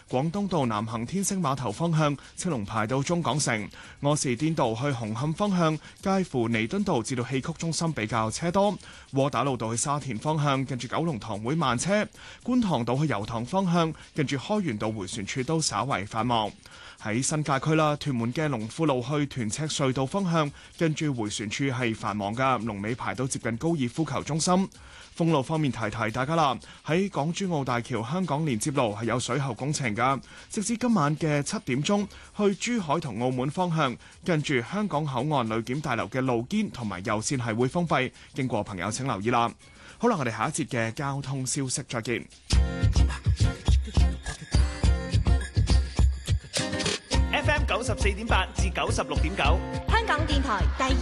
廣東道南行天星碼頭方向車龍排到中港城；柯士甸道去紅磡方向介乎彌敦道至到戲曲中心比較車多；窩打老道去沙田方向近住九龍塘會慢車；觀塘道去油塘方向近住開源道迴旋處都稍為繁忙。喺新界區啦，屯門嘅龍富路去屯赤隧道方向近住迴旋處係繁忙㗎，龍尾排到接近高爾夫球中心。封路方面提提大家啦，喺港珠澳大橋香港連接路係有水喉工程㗎，直至今晚嘅7點鐘，去珠海同澳門方向近住香港口岸旅檢大樓嘅路肩同埋右線係會封閉，經過朋友請留意啦。好啦，我哋下一節嘅交通消息再見。 FM 94.8至96.9， 香港電台第